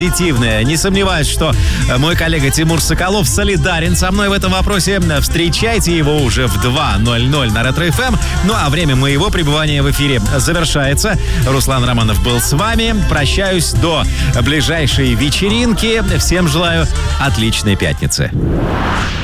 позитивное. Не сомневаюсь, что мой коллега Тимур Соколов солидарен со мной в этом вопросе. Встречайте его уже в 2:00 на Ретро-ФМ. Ну а время моего пребывания в эфире завершается. Руслан Романов был с вами. Прощаюсь до ближайшей вечеринки. Всем желаю отличной пятницы.